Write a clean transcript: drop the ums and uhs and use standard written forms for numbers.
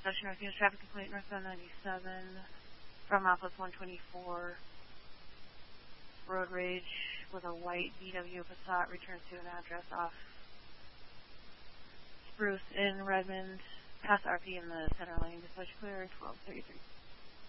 Perception Northeast traffic complaint northbound 97 from Office 124. Road rage with a white VW Passat returns to an address off Spruce in Redmond. Pass RP in the center lane. Dispatch clear 1233.